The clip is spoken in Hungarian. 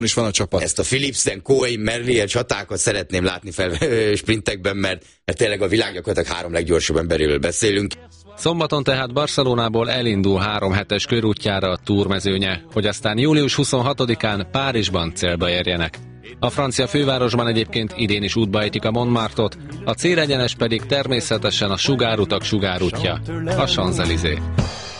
is van a csapat. Ezt a Philipsen, Cohen, Merlier csatákat szeretném látni fel sprintekben, mert tényleg a világ gyakorlatilag 3 leggyorsabb emberéről beszélünk. Szombaton tehát Barcelonából elindul 3 hetes körútjára a Tour mezőnye, hogy aztán július 26-án Párizsban célba érjenek. A francia fővárosban egyébként idén is útba ejtik a Montmartre-ot, a célegyenes pedig természetesen a sugárutak sugárútja, a Champs-Élysées.